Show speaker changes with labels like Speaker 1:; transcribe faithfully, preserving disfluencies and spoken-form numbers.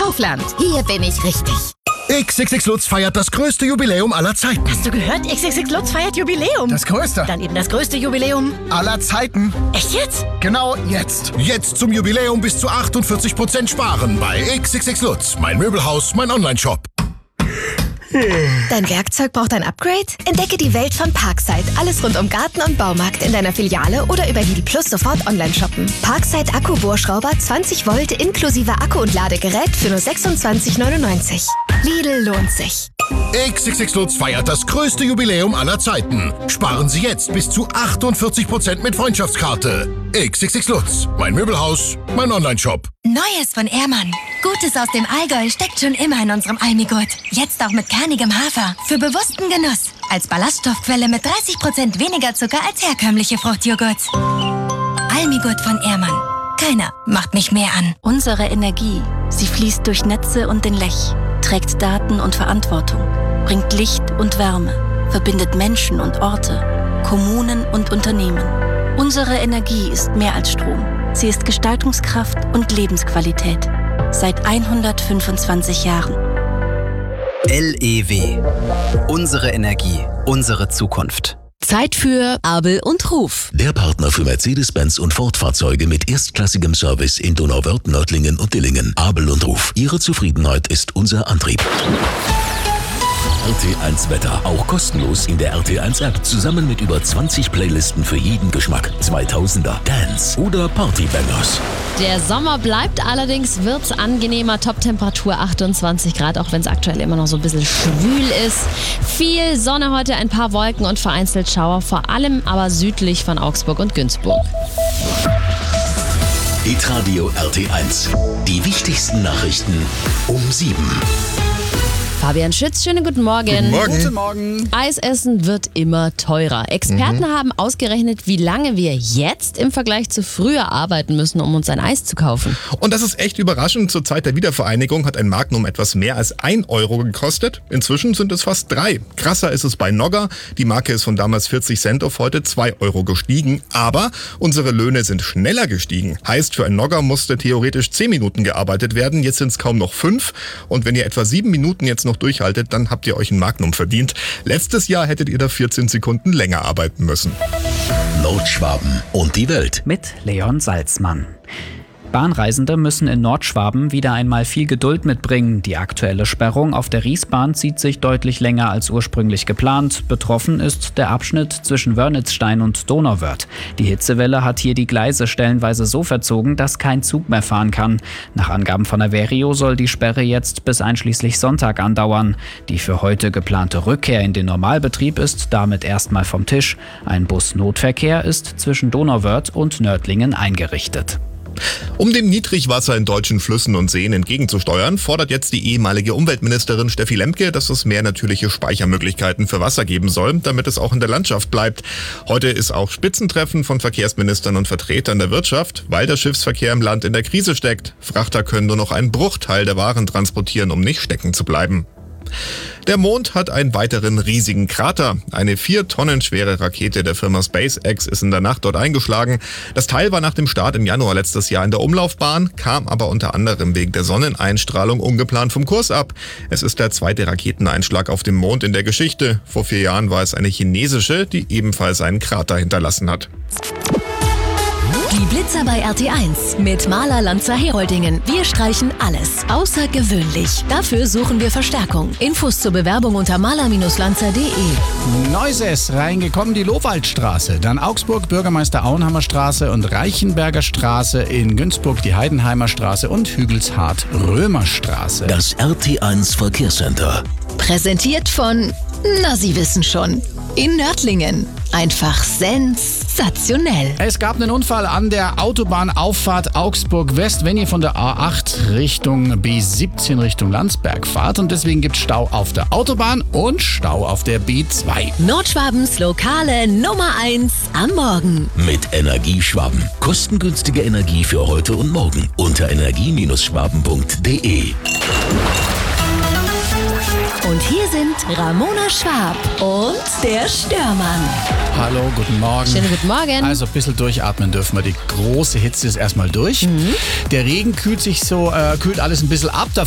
Speaker 1: Kaufland. Hier bin ich richtig.
Speaker 2: X X X Lutz feiert das größte Jubiläum aller Zeiten.
Speaker 1: Hast du gehört? X X X Lutz feiert Jubiläum.
Speaker 2: Das größte.
Speaker 1: Dann eben das größte Jubiläum
Speaker 2: aller Zeiten.
Speaker 1: Echt jetzt?
Speaker 2: Genau jetzt. Jetzt zum Jubiläum bis zu achtundvierzig Prozent sparen bei X X X Lutz. Mein Möbelhaus, mein Online-Shop.
Speaker 3: Dein Werkzeug braucht ein Upgrade? Entdecke die Welt von Parkside. Alles rund um Garten und Baumarkt in deiner Filiale oder über Lidl Plus sofort online shoppen. Parkside Akkubohrschrauber zwanzig Volt inklusive Akku und Ladegerät für nur sechsundzwanzig neunundneunzig. Lidl lohnt sich.
Speaker 2: X X X Lutz feiert das größte Jubiläum aller Zeiten. Sparen Sie jetzt bis zu achtundvierzig Prozent mit Freundschaftskarte. X X X Lutz. Mein Möbelhaus, mein Online-Shop.
Speaker 4: Neues von Ehrmann. Gutes aus dem Allgäu steckt schon immer in unserem Almigurt. Jetzt auch mit kernigem Hafer. Für bewussten Genuss. Als Ballaststoffquelle mit dreißig Prozent weniger Zucker als herkömmliche Fruchtjoghurts. Almigurt von Ehrmann. Keiner macht mich mehr an.
Speaker 5: Unsere Energie, sie fließt durch Netze und den Lech, trägt Daten und Verantwortung, bringt Licht und Wärme, verbindet Menschen und Orte, Kommunen und Unternehmen. Unsere Energie ist mehr als Strom. Sie ist Gestaltungskraft und Lebensqualität. Seit hundertfünfundzwanzig Jahren.
Speaker 6: L E W. Unsere Energie, unsere Zukunft.
Speaker 7: Zeit für Abel und Ruf.
Speaker 8: Der Partner für Mercedes-Benz und Ford-Fahrzeuge mit erstklassigem Service in Donauwörth, Nördlingen und Dillingen. Abel und Ruf. Ihre Zufriedenheit ist unser Antrieb. R T eins Wetter. Auch kostenlos in der R T eins App. Zusammen mit über zwanzig Playlisten für jeden Geschmack. zweitausender, Dance oder Partybangers.
Speaker 7: Der Sommer bleibt, allerdings wird's angenehmer. Toptemperatur achtundzwanzig Grad, auch wenn es aktuell immer noch so ein bisschen schwül ist. Viel Sonne heute, ein paar Wolken und vereinzelt Schauer, vor allem aber südlich von Augsburg und Günzburg.
Speaker 8: Hitradio R T eins. Die wichtigsten Nachrichten um sieben.
Speaker 7: Fabian Schütz, schönen guten Morgen.
Speaker 9: Guten Morgen.
Speaker 10: Guten Morgen.
Speaker 7: Eisessen wird immer teurer. Experten mhm. haben ausgerechnet, wie lange wir jetzt im Vergleich zu früher arbeiten müssen, um uns ein Eis zu kaufen.
Speaker 9: Und das ist echt überraschend. Zur Zeit der Wiedervereinigung hat ein Magnum etwas mehr als ein Euro gekostet. Inzwischen sind es fast drei. Krasser ist es bei Nogger. Die Marke ist von damals vierzig Cent auf heute zwei Euro gestiegen. Aber unsere Löhne sind schneller gestiegen. Heißt, für ein Nogger musste theoretisch zehn Minuten gearbeitet werden. Jetzt sind es kaum noch fünf. Und wenn ihr etwa sieben Minuten jetzt noch durchhaltet, dann habt ihr euch ein Magnum verdient. Letztes Jahr hättet ihr da vierzehn Sekunden länger arbeiten müssen.
Speaker 8: Nordschwaben und die Welt.
Speaker 11: Mit Leon Salzmann. Bahnreisende müssen in Nordschwaben wieder einmal viel Geduld mitbringen. Die aktuelle Sperrung auf der Riesbahn zieht sich deutlich länger als ursprünglich geplant. Betroffen ist der Abschnitt zwischen Wörnitzstein und Donauwörth. Die Hitzewelle hat hier die Gleise stellenweise so verzogen, dass kein Zug mehr fahren kann. Nach Angaben von Averio soll die Sperre jetzt bis einschließlich Sonntag andauern. Die für heute geplante Rückkehr in den Normalbetrieb ist damit erstmal vom Tisch. Ein Bus-Notverkehr ist zwischen Donauwörth und Nördlingen eingerichtet.
Speaker 9: Um dem Niedrigwasser in deutschen Flüssen und Seen entgegenzusteuern, fordert jetzt die ehemalige Umweltministerin Steffi Lemke, dass es mehr natürliche Speichermöglichkeiten für Wasser geben soll, damit es auch in der Landschaft bleibt. Heute ist auch Spitzentreffen von Verkehrsministern und Vertretern der Wirtschaft, weil der Schiffsverkehr im Land in der Krise steckt. Frachter können nur noch einen Bruchteil der Waren transportieren, um nicht stecken zu bleiben. Der Mond hat einen weiteren riesigen Krater. Eine vier Tonnen schwere Rakete der Firma SpaceX ist in der Nacht dort eingeschlagen. Das Teil war nach dem Start im Januar letztes Jahr in der Umlaufbahn, kam aber unter anderem wegen der Sonneneinstrahlung ungeplant vom Kurs ab. Es ist der zweite Raketeneinschlag auf dem Mond in der Geschichte. Vor vier Jahren war es eine chinesische, die ebenfalls einen Krater hinterlassen hat.
Speaker 3: Die Blitzer bei R T eins mit Maler Lanzer Heroldingen. Wir streichen alles außergewöhnlich. Dafür suchen wir Verstärkung. Infos zur Bewerbung unter maler lanzer punkt de.
Speaker 10: Neuses reingekommen, die Lohwaldstraße. Dann Augsburg, Bürgermeister Auenhammer Straße und Reichenberger Straße. In Günzburg die Heidenheimer Straße und Hügelshardt Römerstraße.
Speaker 8: Das R T eins Verkehrscenter.
Speaker 3: Präsentiert von, na Sie wissen schon, in Nördlingen. Einfach sensationell.
Speaker 10: Es gab einen Unfall an der Autobahnauffahrt Augsburg West, wenn ihr von der A acht Richtung B siebzehn Richtung Landsberg fahrt. Und deswegen gibt es Stau auf der Autobahn und Stau auf der B zwei.
Speaker 3: Nordschwabens lokale Nummer eins am Morgen.
Speaker 8: Mit Energieschwaben. Kostengünstige Energie für heute und morgen. Unter energie Schwaben punkt de.
Speaker 3: Und hier sind Ramona Schwab und der Störmann.
Speaker 10: Hallo, guten Morgen.
Speaker 7: Schönen guten Morgen.
Speaker 10: Also ein bisschen durchatmen dürfen wir. Die große Hitze ist erstmal durch. Mhm. Der Regen kühlt sich so, äh, kühlt alles ein bisschen ab.